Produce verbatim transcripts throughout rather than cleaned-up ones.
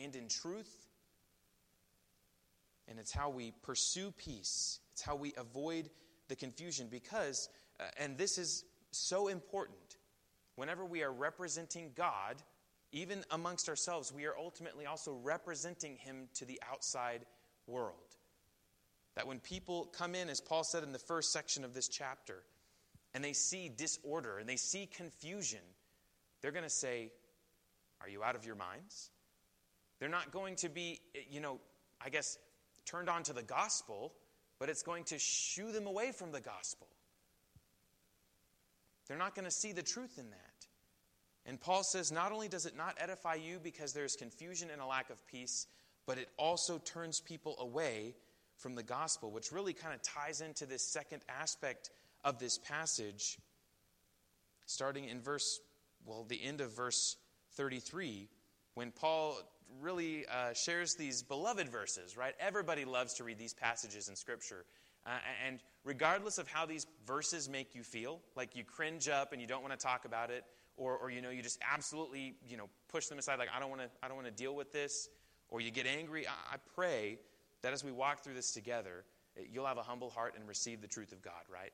and in truth. And it's how we pursue peace. It's how we avoid the confusion because, uh, and this is so important, whenever we are representing God, even amongst ourselves, we are ultimately also representing Him to the outside world. That when people come in, as Paul said in the first section of this chapter, and they see disorder and they see confusion, they're going to say, are you out of your minds? They're not going to be, you know, I guess, turned on to the gospel, but it's going to shoo them away from the gospel. They're not going to see the truth in that. And Paul says, not only does it not edify you because there's confusion and a lack of peace, but it also turns people away from the gospel, which really kind of ties into this second aspect of this passage, starting in verse, well, the end of verse thirty-three, when Paul really uh, shares these beloved verses, right? Everybody loves to read these passages in Scripture. Uh, and regardless of how these verses make you feel, like you cringe up and you don't want to talk about it, or, or you know, you just absolutely, you know, push them aside, like I don't want to, I don't want to deal with this, or you get angry. I, I pray that as we walk through this together, you'll have a humble heart and receive the truth of God, right?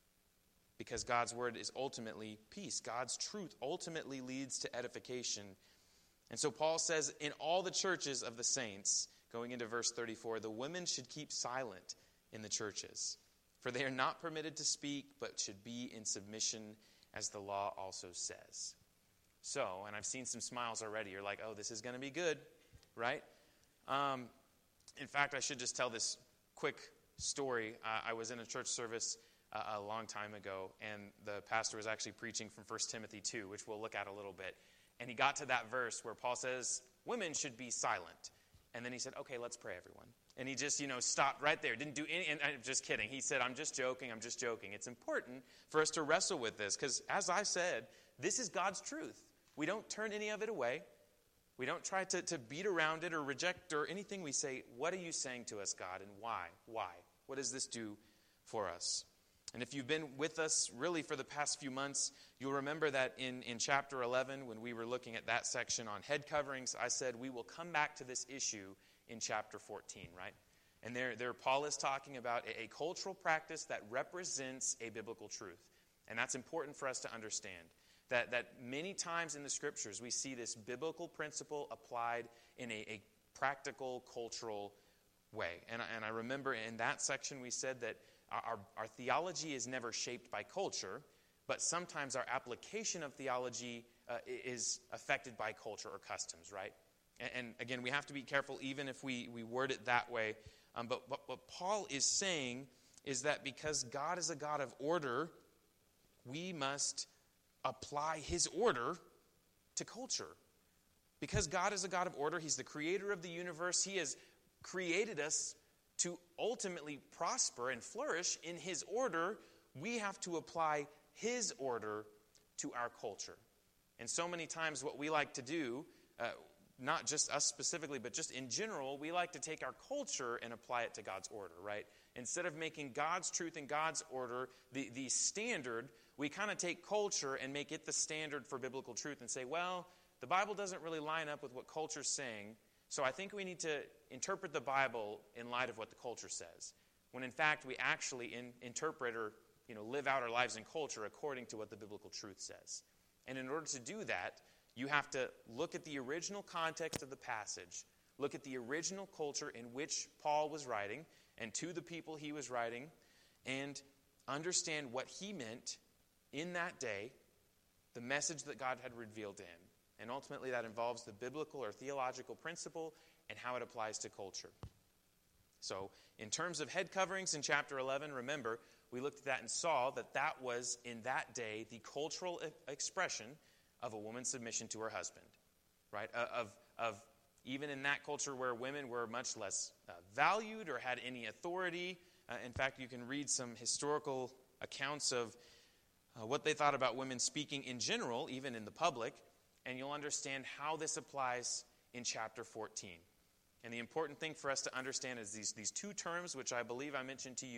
Because God's word is ultimately peace. God's truth ultimately leads to edification. And so Paul says, in all the churches of the saints, going into verse thirty-four, the women should keep silent in the churches, for they are not permitted to speak, but should be in submission, as the law also says. So, and I've seen some smiles already. You're like, oh, this is going to be good, right? Um, in fact, I should just tell this quick story. Uh, I was in a church service uh, a long time ago, and the pastor was actually preaching from First Timothy two, which we'll look at a little bit. And he got to that verse where Paul says, women should be silent. And then he said, okay, let's pray, everyone. And he just, you know, stopped right there. Didn't do any, and I'm just kidding. He said, I'm just joking, I'm just joking. It's important for us to wrestle with this because, as I said, this is God's truth. We don't turn any of it away. We don't try to, to beat around it or reject or anything. We say, what are you saying to us, God, and why? Why? What does this do for us? And if you've been with us really for the past few months, you'll remember that in, in chapter eleven, when we were looking at that section on head coverings, I said we will come back to this issue in chapter fourteen, right? And there, there Paul is talking about a, a cultural practice that represents a biblical truth. And that's important for us to understand. That, that many times in the Scriptures we see this biblical principle applied in a, a practical, cultural way. And, and I remember in that section we said that our, our theology is never shaped by culture, but sometimes our application of theology uh, is affected by culture or customs, right? And, and again, we have to be careful even if we, we word it that way. Um, but, but what Paul is saying is that because God is a God of order, we must apply His order to culture. Because God is a God of order, He's the creator of the universe, He has created us to ultimately prosper and flourish in His order. We have to apply His order to our culture. And so many times what we like to do, uh, not just us specifically, but just in general, we like to take our culture and apply it to God's order, right? Instead of making God's truth and God's order the, the standard, we kind of take culture and make it the standard for biblical truth and say, well, the Bible doesn't really line up with what culture's saying, so I think we need to interpret the Bible in light of what the culture says. When in fact, we actually in, interpret or you know, live out our lives in culture according to what the biblical truth says. And in order to do that, you have to look at the original context of the passage, look at the original culture in which Paul was writing, and to the people he was writing, and understand what he meant in that day, the message that God had revealed to him. And ultimately that involves the biblical or theological principle and how it applies to culture. So in terms of head coverings in chapter eleven, remember, we looked at that and saw that that was, in that day, the cultural expression of a woman's submission to her husband, right? Of, of even in that culture where women were much less uh, valued or had any authority. Uh, in fact, you can read some historical accounts of uh, what they thought about women speaking in general, even in the public, and you'll understand how this applies in chapter fourteen. And the important thing for us to understand is these, these two terms, which I believe I mentioned to you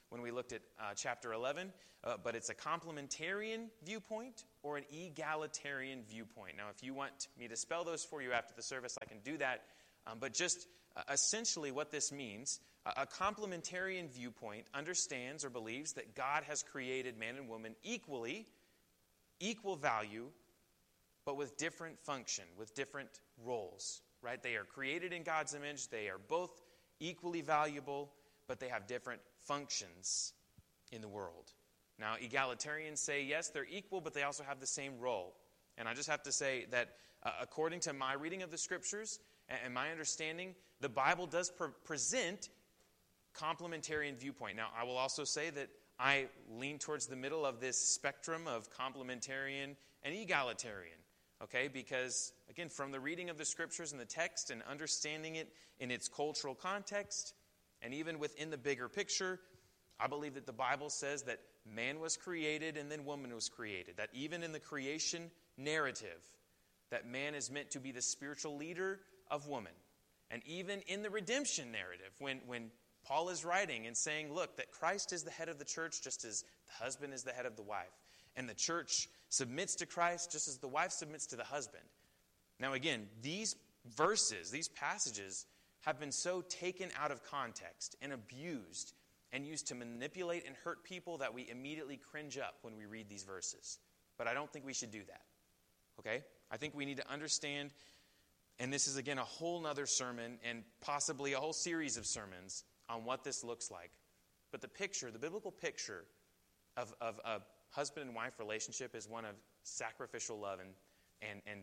when we looked at uh, chapter eleven, uh, but it's a complementarian viewpoint or an egalitarian viewpoint. Now, if you want me to spell those for you after the service, I can do that. Um, but just uh, essentially what this means, uh, a complementarian viewpoint understands or believes that God has created man and woman equally, equal value, but with different function, with different roles, right? They are created in God's image. They are both equally valuable, but they have different functions in the world. Now, egalitarians say, yes, they're equal, but they also have the same role. And I just have to say that uh, according to my reading of the Scriptures and, and my understanding, the Bible does pre- present complementarian viewpoint. Now, I will also say that I lean towards the middle of this spectrum of complementarian and egalitarian, okay? Because, again, from the reading of the Scriptures and the text and understanding it in its cultural context, and even within the bigger picture, I believe that the Bible says that man was created and then woman was created. That even in the creation narrative, that man is meant to be the spiritual leader of woman. And even in the redemption narrative, when, when Paul is writing and saying, look, that Christ is the head of the church just as the husband is the head of the wife. And the church submits to Christ just as the wife submits to the husband. Now again, these verses, these passages have been so taken out of context and abused and used to manipulate and hurt people that we immediately cringe up when we read these verses. But I don't think we should do that. Okay? I think we need to understand, and this is again a whole nother sermon and possibly a whole series of sermons on what this looks like. But the picture, the biblical picture of, of a husband and wife relationship is one of sacrificial love and and, and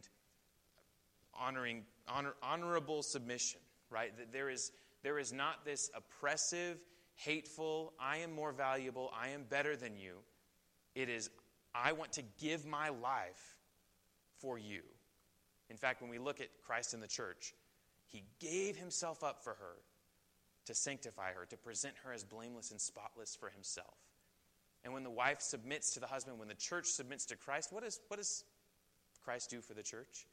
honoring honor, honorable submission, right? There is there is not this oppressive, hateful, I am more valuable, I am better than you. It is, I want to give my life for you. In fact, when we look at Christ in the church, he gave himself up for her to sanctify her, to present her as blameless and spotless for himself. And when the wife submits to the husband, when the church submits to Christ, what, is, what does Christ do for the church?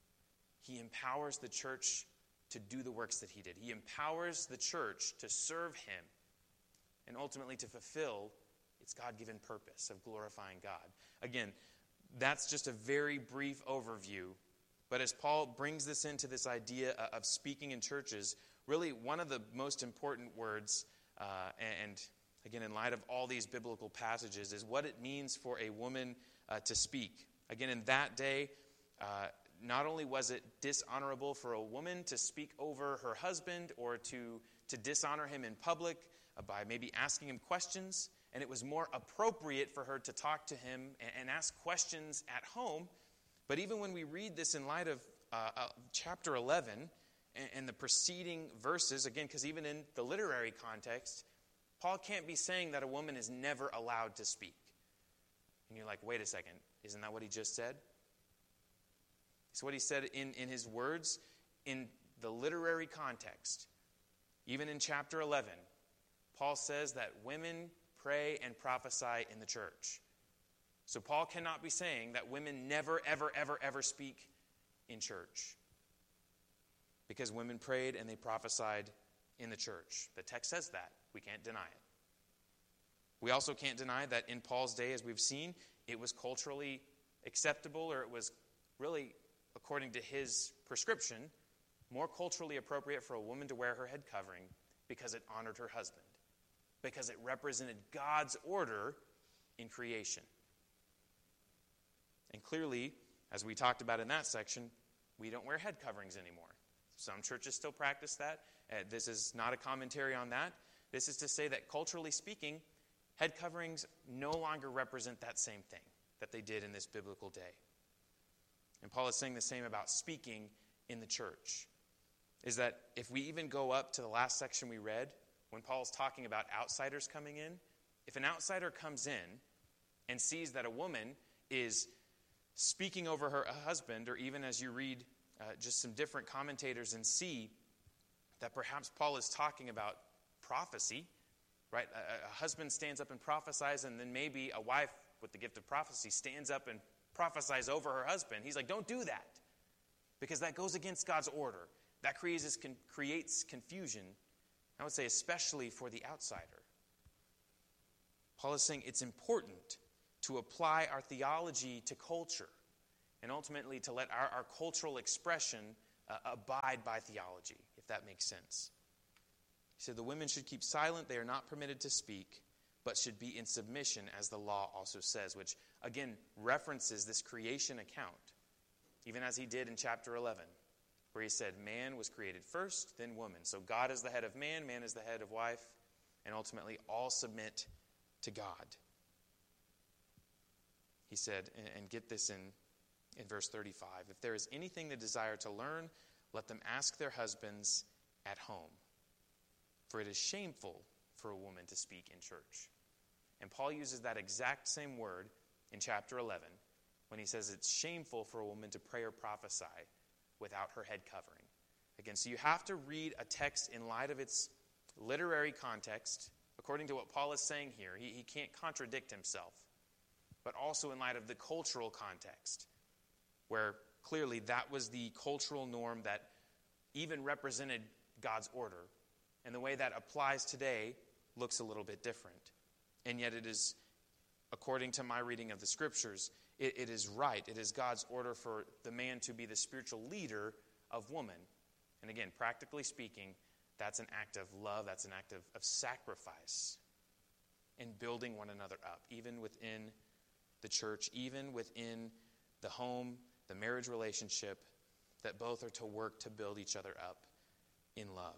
He empowers the church to do the works that he did. He empowers the church to serve him and ultimately to fulfill its God-given purpose of glorifying God. Again, that's just a very brief overview. But as Paul brings this into this idea of speaking in churches, really one of the most important words, uh, and again, in light of all these biblical passages, is what it means for a woman uh, to speak. Again, in that day, uh, not only was it dishonorable for a woman to speak over her husband or to, to dishonor him in public uh, by maybe asking him questions, and it was more appropriate for her to talk to him and, and ask questions at home. But even when we read this in light of uh, uh, chapter eleven and, and the preceding verses, again, because even in the literary context, Paul can't be saying that a woman is never allowed to speak. And you're like, wait a second, isn't that what he just said? It's what he said in, in his words in the literary context. Even in chapter eleven, Paul says that women pray and prophesy in the church. So Paul cannot be saying that women never, ever, ever, ever speak in church. Because women prayed and they prophesied in the church. The text says that. We can't deny it. We also can't deny that in Paul's day, as we've seen, it was culturally acceptable, or it was really, according to his prescription, more culturally appropriate for a woman to wear her head covering because it honored her husband, because it represented God's order in creation. And clearly, as we talked about in that section, we don't wear head coverings anymore. Some churches still practice that. Uh, this is not a commentary on that. This is to say that culturally speaking, head coverings no longer represent that same thing that they did in this biblical day. And Paul is saying the same about speaking in the church. Is that if we even go up to the last section we read, when Paul's talking about outsiders coming in, if an outsider comes in and sees that a woman is speaking over her husband, or even as you read uh, just some different commentators and see that perhaps Paul is talking about prophecy, right? A, a husband stands up and prophesies, and then maybe a wife with the gift of prophecy stands up and prophesies over her husband. He's like, don't do that, because that goes against God's order. That creates, creates confusion, I would say especially for the outsider. Paul is saying it's important to apply our theology to culture and ultimately to let our, our cultural expression uh, abide by theology, if that makes sense. He said the women should keep silent. They are not permitted to speak, but should be in submission, as the law also says, which, again, references this creation account, even as he did in chapter eleven, where he said man was created first, then woman. So God is the head of man, man is the head of wife, and ultimately all submit to God. He said, and get this in, in verse thirty-five, if there is anything they desire to learn, let them ask their husbands at home. For it is shameful for a woman to speak in church. And Paul uses that exact same word in chapter eleven when he says it's shameful for a woman to pray or prophesy without her head covering. Again, so you have to read a text in light of its literary context, according to what Paul is saying here. He, he can't contradict himself, but also in light of the cultural context, where clearly that was the cultural norm that even represented God's order. And the way that applies today looks a little bit different. And yet it is, according to my reading of the scriptures, it, it is right. It is God's order for the man to be the spiritual leader of woman. And again, practically speaking, that's an act of love. That's an act of, of sacrifice in building one another up, even within the church, even within the home, the marriage relationship, that both are to work to build each other up in love.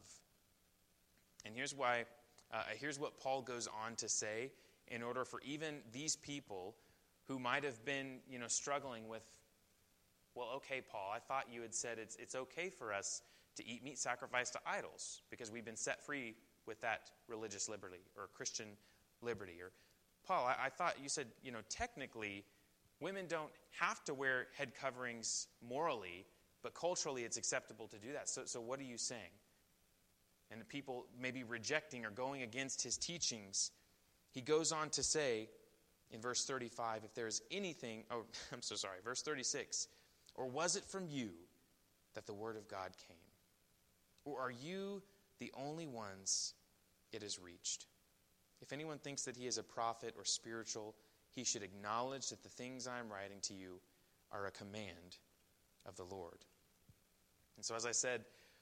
And here's why, uh, here's what Paul goes on to say in order for even these people who might have been, you know, struggling with, well, okay, Paul, I thought you had said it's it's okay for us to eat meat sacrificed to idols because we've been set free with that religious liberty or Christian liberty. Or, Paul, I, I thought you said, you know, technically women don't have to wear head coverings morally, but culturally it's acceptable to do that. So, so what are you saying? And the people maybe rejecting or going against his teachings, he goes on to say in verse thirty-five, if there is anything, oh, I'm so sorry, verse thirty-six, or was it from you that the word of God came? Or are you the only ones it has reached? If anyone thinks that he is a prophet or spiritual, he should acknowledge that the things I am writing to you are a command of the Lord. And so as I said,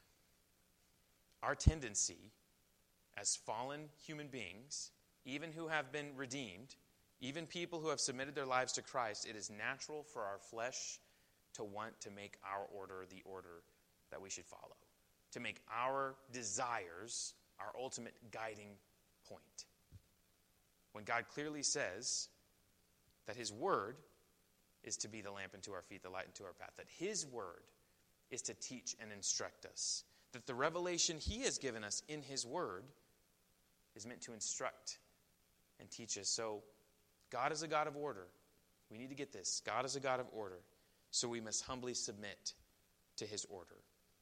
our tendency as fallen human beings, even who have been redeemed, even people who have submitted their lives to Christ, it is natural for our flesh to want to make our order the order that we should follow, to make our desires our ultimate guiding point. When God clearly says that his word is to be the lamp unto our feet, the light unto our path, that his word is to teach and instruct us, that the revelation he has given us in his word is meant to instruct and teach us. So God is a God of order. We need to get this. God is a God of order. So we must humbly submit to his order.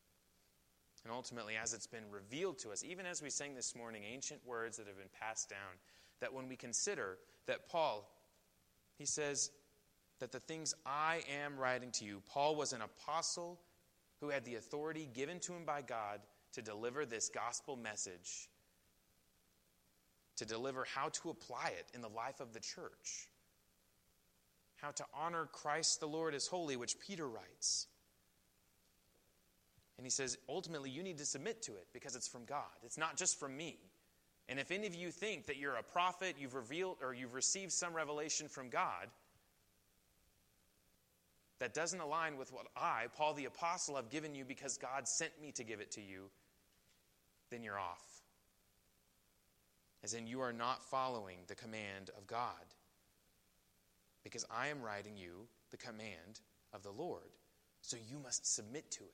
And ultimately, as it's been revealed to us, even as we sang this morning, ancient words that have been passed down, that when we consider that Paul, he says that the things I am writing to you, Paul was an apostle who had the authority given to him by God to deliver this gospel message, to deliver how to apply it in the life of the church, how to honor Christ the Lord as holy, which Peter writes. And he says, ultimately, you need to submit to it because it's from God. It's not just from me. And if any of you think that you're a prophet, you've revealed or you've received some revelation from God that doesn't align with what I, Paul the apostle, have given you because God sent me to give it to you, then you're off. As in, you are not following the command of God. Because I am writing you the command of the Lord. So you must submit to it.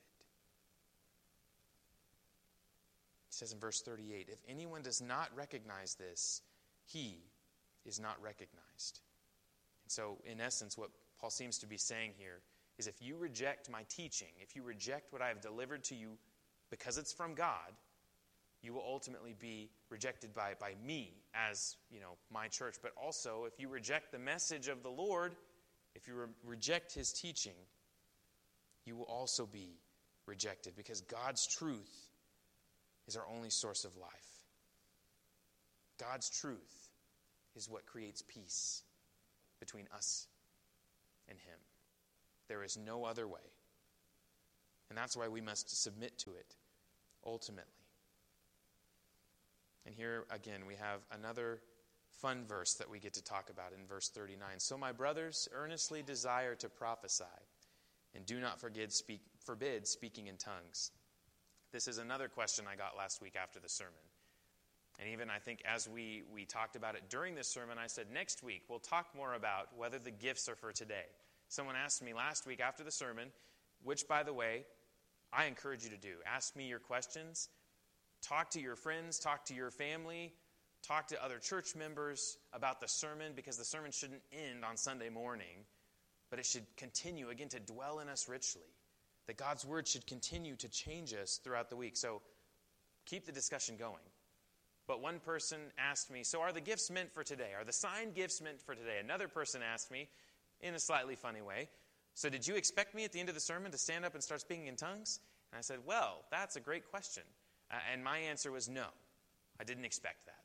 He says in verse thirty-eight, if anyone does not recognize this, he is not recognized. And so, in essence, what Paul seems to be saying here is if you reject my teaching, if you reject what I have delivered to you because it's from God, you will ultimately be rejected by, by me as, you know, my church. But also, if you reject the message of the Lord, if you re- reject his teaching, you will also be rejected because God's truth is our only source of life. God's truth is what creates peace between us and him. There is no other way. And that's why we must submit to it, ultimately. And here, again, we have another fun verse that we get to talk about in verse thirty-nine. So my brothers, earnestly desire to prophesy, and do not forbid, speak, forbid speaking in tongues. This is another question I got last week after the sermon. And even I think as we, we talked about it during this sermon, I said next week we'll talk more about whether the gifts are for today. Someone asked me last week after the sermon, which, by the way, I encourage you to do. Ask me your questions. Talk to your friends. Talk to your family. Talk to other church members about the sermon, because the sermon shouldn't end on Sunday morning, but it should continue, again, to dwell in us richly. That God's word should continue to change us throughout the week. So keep the discussion going. But one person asked me, so are the gifts meant for today? Are the sign gifts meant for today? Another person asked me, in a slightly funny way, so did you expect me at the end of the sermon to stand up and start speaking in tongues? And I said, well, that's a great question. Uh, and my answer was no. I didn't expect that.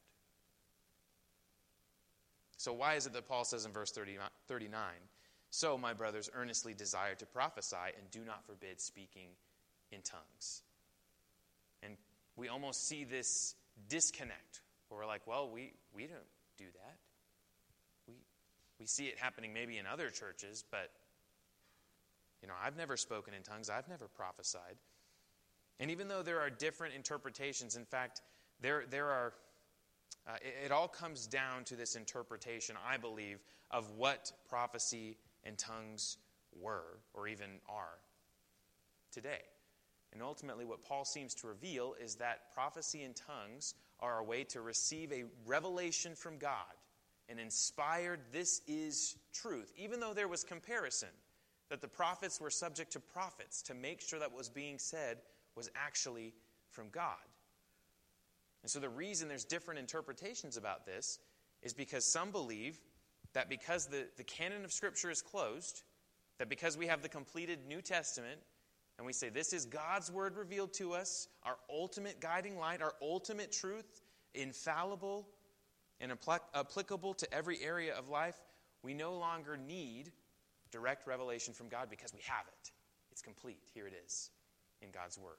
So why is it that Paul says in verse thirty-nine, so my brothers earnestly desire to prophesy and do not forbid speaking in tongues? And we almost see this disconnect where we're like, well, we, we don't do that. We we see it happening maybe in other churches, but you know, I've never spoken in tongues. I've never prophesied. And even though there are different interpretations, in fact, there there are, uh, it, it all comes down to this interpretation, I believe, of what prophecy and tongues were or even are today. And ultimately what Paul seems to reveal is that prophecy and tongues are a way to receive a revelation from God, an inspired, this is truth, even though there was comparison, that the prophets were subject to prophets to make sure that what was being said was actually from God. And so the reason there's different interpretations about this is because some believe that because the, the canon of Scripture is closed, that because we have the completed New Testament, and we say this is God's word revealed to us, our ultimate guiding light, our ultimate truth, infallible and applic- applicable to every area of life, we no longer need direct revelation from God because we have it. It's complete. Here it is in God's word.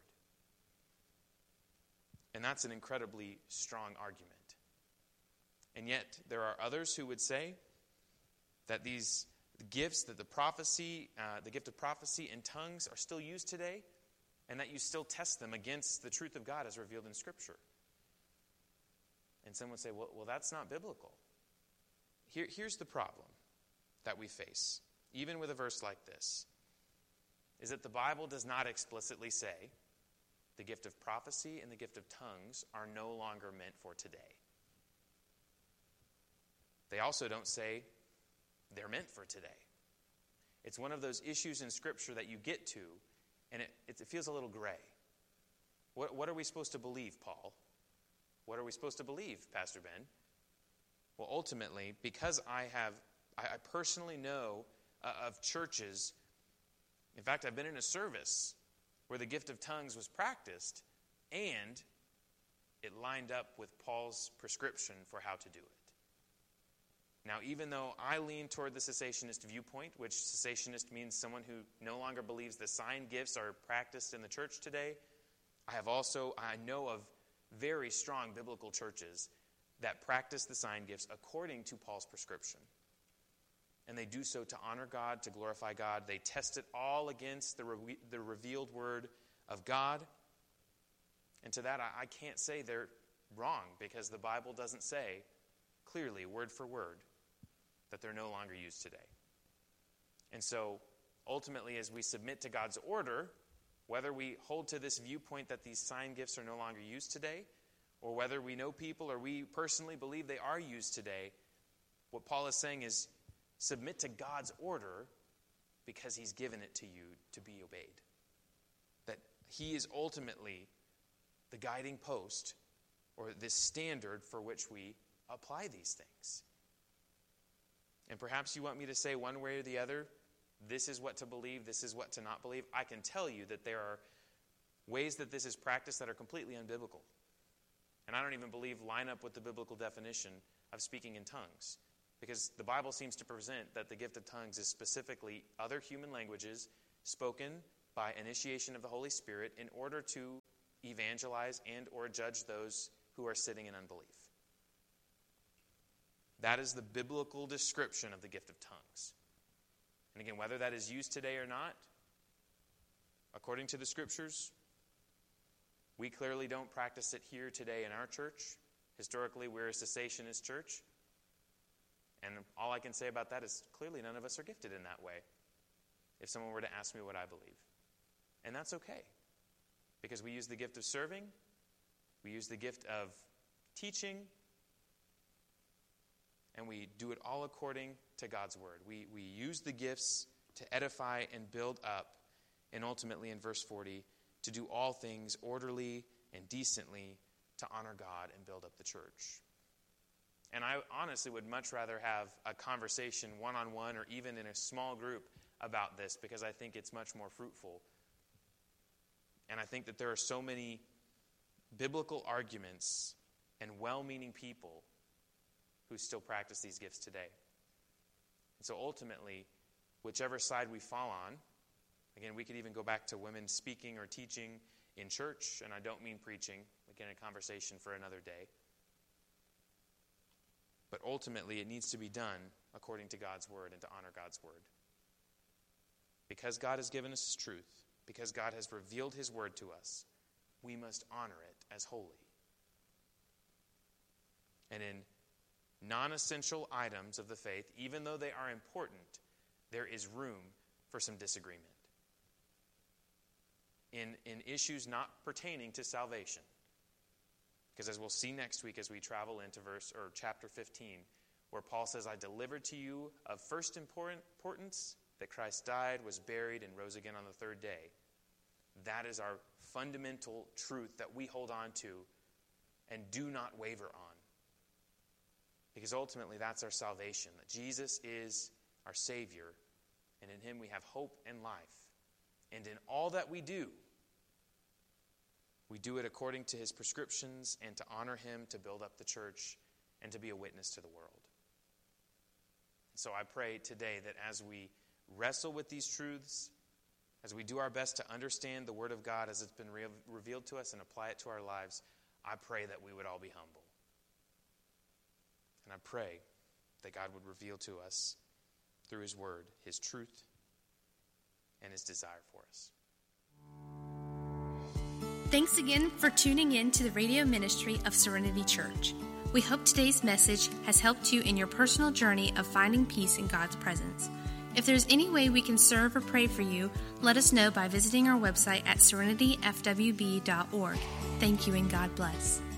And that's an incredibly strong argument. And yet there are others who would say that these gifts, that the prophecy, uh, the gift of prophecy and tongues are still used today, and that you still test them against the truth of God as revealed in Scripture. And some would say, well, well that's not biblical. Here, here's the problem that we face, even with a verse like this, is that the Bible does not explicitly say the gift of prophecy and the gift of tongues are no longer meant for today. They also don't say they're meant for today. It's one of those issues in Scripture that you get to, and it, it, it feels a little gray. What, what are we supposed to believe, Paul? What are we supposed to believe, Pastor Ben? Well, ultimately, because I have, I, I personally know uh, of churches, in fact, I've been in a service where the gift of tongues was practiced, and it lined up with Paul's prescription for how to do it. Now, even though I lean toward the cessationist viewpoint, which cessationist means someone who no longer believes the sign gifts are practiced in the church today, I have also, I know of very strong biblical churches that practice the sign gifts according to Paul's prescription. And they do so to honor God, to glorify God. They test it all against the, re- the revealed word of God. And to that, I, I can't say they're wrong, because the Bible doesn't say clearly, word for word, that they're no longer used today. And so, ultimately, as we submit to God's order, whether we hold to this viewpoint that these sign gifts are no longer used today, or whether we know people or we personally believe they are used today, what Paul is saying is submit to God's order because he's given it to you to be obeyed. That he is ultimately the guiding post or this standard for which we apply these things. And perhaps you want me to say one way or the other, this is what to believe, this is what to not believe. I can tell you that there are ways that this is practiced that are completely unbiblical. And I don't even believe line up with the biblical definition of speaking in tongues. Because the Bible seems to present that the gift of tongues is specifically other human languages spoken by initiation of the Holy Spirit in order to evangelize and or judge those who are sitting in unbelief. That is the biblical description of the gift of tongues. And again, whether that is used today or not, according to the Scriptures, we clearly don't practice it here today in our church. Historically, we're a cessationist church. And all I can say about that is clearly none of us are gifted in that way, if someone were to ask me what I believe. And that's okay, because we use the gift of serving, we use the gift of teaching, and we do it all according to God's word. We, we use the gifts to edify and build up, and ultimately in verse forty, to do all things orderly and decently to honor God and build up the church. And I honestly would much rather have a conversation one-on-one or even in a small group about this, because I think it's much more fruitful. And I think that there are so many biblical arguments and well-meaning people who still practice these gifts today. And so ultimately, whichever side we fall on, again, we could even go back to women speaking or teaching in church, and I don't mean preaching, again, a conversation for another day. But ultimately, it needs to be done according to God's word and to honor God's word. Because God has given us His truth, because God has revealed His word to us, we must honor it as holy. And in non-essential items of the faith, even though they are important, there is room for some disagreement. In, in issues not pertaining to salvation. Because as we'll see next week as we travel into verse or chapter fifteen, where Paul says, I delivered to you of first importance that Christ died, was buried, and rose again on the third day. That is our fundamental truth that we hold on to and do not waver on. Because ultimately that's our salvation, that Jesus is our Savior, and in Him we have hope and life. And in all that we do, we do it according to His prescriptions and to honor Him, to build up the church, and to be a witness to the world. So I pray today that as we wrestle with these truths, as we do our best to understand the Word of God as it's been re- revealed to us and apply it to our lives, I pray that we would all be humble. And I pray that God would reveal to us through His Word, His truth, and His desire for us. Thanks again for tuning in to the radio ministry of Serenity Church. We hope today's message has helped you in your personal journey of finding peace in God's presence. If there's any way we can serve or pray for you, let us know by visiting our website at serenity f w b dot org. Thank you and God bless.